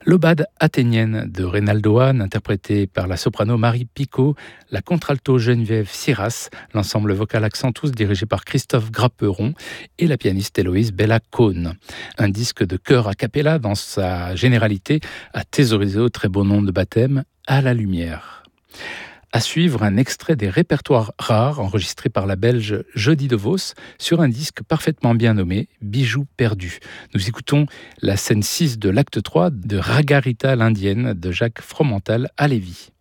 L'Aubade athénienne de Reynaldo Hahn, interprétée par la soprano Marie Picot, la contralto Geneviève Siras, l'ensemble vocal Accentus dirigé par Christophe Grapperon et la pianiste Héloïse Bella-Cône. Un disque de chœur a cappella dans sa généralité, à thésaurisé, très beau nom de baptême, à la lumière. À suivre, un extrait des répertoires rares enregistrés par la Belge Jody De Vos sur un disque parfaitement bien nommé Bijoux perdus. Nous écoutons la scène 6 de l'acte 3 de Ragarita l'Indienne de Jacques Fromental à Lévis.